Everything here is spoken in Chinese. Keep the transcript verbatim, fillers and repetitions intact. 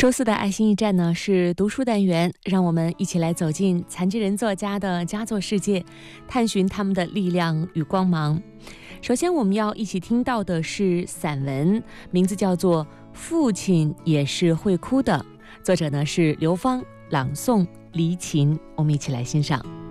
周四的爱心驿站呢是读书单元，让我们一起来走进残疾人作家的佳作世界，探寻他们的力量与光芒。首先我们要一起听到的是散文，名字叫做《父亲也是会哭的》，作者呢是刘芳，朗诵黎琴。我们一起来欣赏。